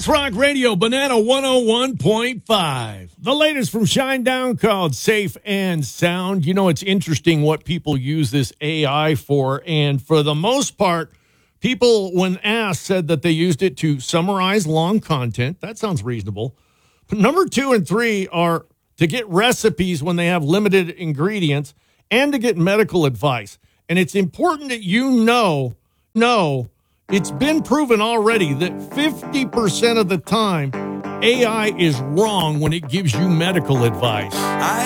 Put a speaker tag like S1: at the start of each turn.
S1: Let's Rock Radio, Banana 101.5. The latest from Shinedown called Safe and Sound. You know, it's interesting what people use this AI for. And for the most part, people, when asked, said that they used it to summarize long content. That sounds reasonable. But number 2 and 3 are to get recipes when they have limited ingredients and to get medical advice. And it's important that you know, it's been proven already that 50% of the time, AI is wrong when it gives you medical advice.